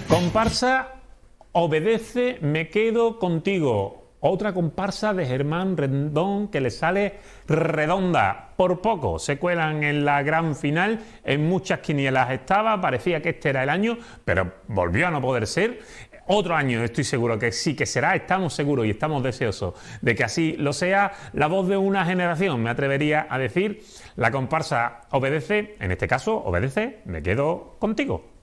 Comparsa Obedece, me quedo contigo. Otra comparsa de Germán Rendón que le sale redonda. Por poco se cuelan en la gran final. En muchas quinielas estaba. Parecía que este era el año, pero volvió a no poder ser. Otro año estoy seguro que sí que será. Estamos seguros y estamos deseosos de que así lo sea. La voz de una generación, me atrevería a decir. La comparsa Obedece, en este caso, Obedece, me quedo contigo.